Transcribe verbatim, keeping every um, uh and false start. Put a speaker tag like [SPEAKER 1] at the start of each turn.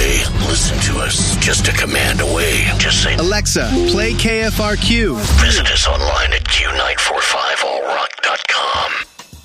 [SPEAKER 1] away. Listen to us just a command away. Just say,
[SPEAKER 2] Alexa, play K F R Q.
[SPEAKER 1] visit us online at Q